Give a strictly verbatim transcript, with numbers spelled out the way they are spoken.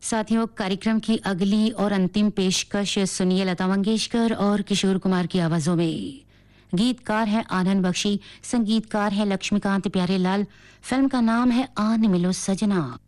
साथियों, कार्यक्रम की अगली और अंतिम पेशकश सुनिए लता मंगेशकर और किशोर कुमार की आवाजों में। गीतकार है आनंद बख्शी, संगीतकार है लक्ष्मीकांत प्यारेलाल। फिल्म का नाम है आन मिलो सजना।